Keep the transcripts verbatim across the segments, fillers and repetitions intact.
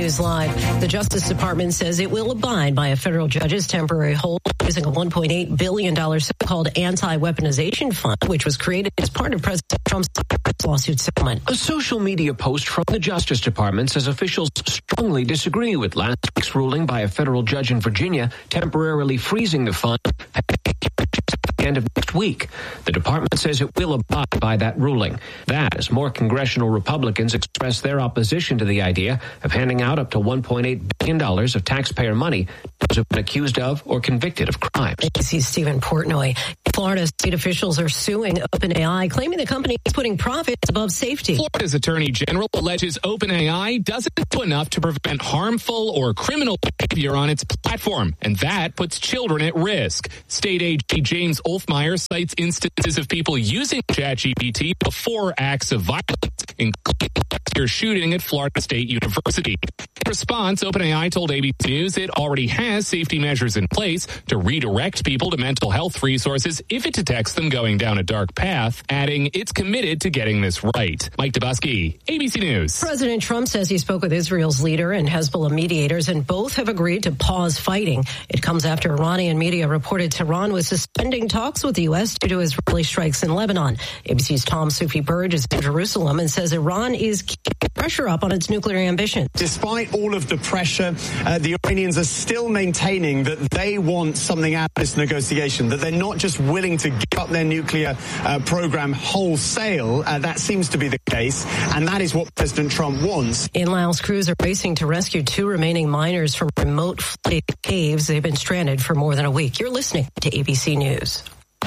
News Live. The Justice Department says it will abide by a federal judge's temporary hold using a one point eight billion dollars so-called anti-weaponization fund, which was created as part of President Trump's lawsuit settlement. A social media post from the Justice Department says officials strongly disagree with last week's ruling by a federal judge in Virginia temporarily freezing the fund at the end of next week. The department says it will abide by that ruling. That as more congressional Republicans express their opposition to the idea of handing out up to one point eight billion dollars of taxpayer money to those who have been accused of or convicted of crimes. A B C's Stephen Portnoy. Florida state officials are suing OpenAI, claiming the company is putting profits above safety. Florida's Attorney General alleges OpenAI doesn't do enough to prevent harmful or criminal behavior on its platform, and that puts children at risk. State A G James Olfmeyer cites instances of people using ChatGPT before acts of violence, including your shooting at Florida State University. In response, OpenAI told A B C News it already has safety measures in place to redirect people to mental health resources if it detects them going down a dark path, adding it's committed to getting this right. Mike Dubusky, A B C News. President Trump says he spoke with Israel's leader and Hezbollah mediators, and both have agreed to pause fighting. It comes after Iranian media reported Tehran was suspending talks with the U S due to Israeli strikes in Lebanon. A B C's Tom Sufi Burge is in Jerusalem and says Iran is keeping pressure up on its nuclear ambitions. Despite all of the pressure, uh, the Iranians are still maintaining that they want something out of this negotiation, that they're not just willing to give up their nuclear uh, program wholesale. Uh, that seems to be the case, and that is what President Trump wants. In Laos, crews are racing to rescue two remaining miners from remote flooded caves. They've been stranded for more than a week. You're listening to A B C News.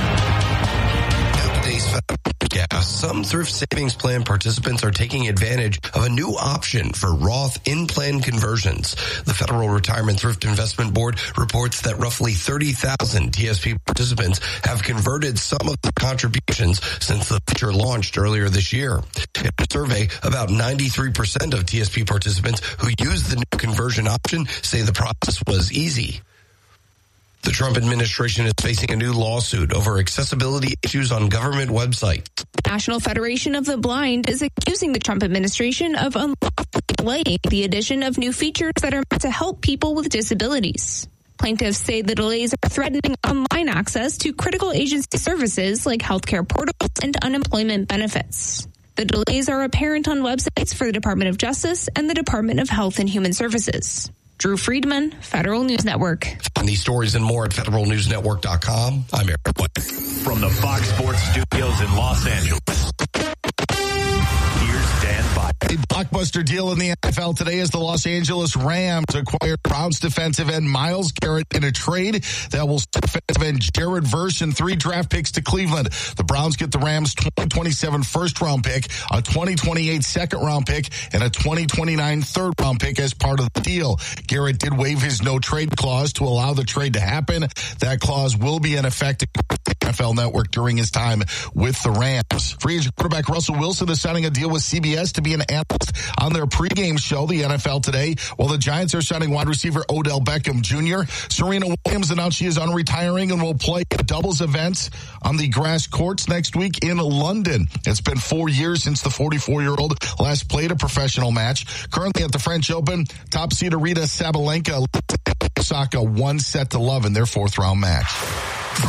Yeah, some thrift savings plan participants are taking advantage of a new option for Roth in-plan conversions. The Federal Retirement Thrift Investment Board reports that roughly thirty thousand T S P participants have converted some of the contributions since the feature launched earlier this year. In a survey, about ninety-three percent of T S P participants who used the new conversion option say the process was easy. The Trump administration is facing a new lawsuit over accessibility issues on government websites. National Federation of the Blind is accusing the Trump administration of unlawfully delaying the addition of new features that are meant to help people with disabilities. Plaintiffs say the delays are threatening online access to critical agency services like healthcare portals and unemployment benefits. The delays are apparent on websites for the Department of Justice and the Department of Health and Human Services. Drew Friedman, Federal News Network. Find these stories and more at federal news network dot com. I'm Eric White. From the Fox Sports Studios in Los Angeles, here's Dan Byer. A blockbuster deal in the N F L today as the Los Angeles Rams acquired Browns defensive end Myles Garrett in a trade that will send defensive end Jared Verse and three draft picks to Cleveland. The Browns get the Rams' twenty twenty-seven first-round pick, a twenty twenty-eight second-round pick, and a twenty twenty-nine third-round pick as part of the deal. Garrett did waive his no-trade clause to allow the trade to happen. That clause will be in effect at the N F L Network during his time with the Rams. Free agent quarterback Russell Wilson is signing a deal with C B S to be an analyst on their pregame show, the N F L Today, while the Giants are signing wide receiver Odell Beckham Junior Serena Williams announced she is unretiring and will play doubles events on the grass courts next week in London. It's been four years since the forty-four-year-old last played a professional match. Currently at the French Open, top seed Arina Sabalenka Osaka one set to love in their fourth round match.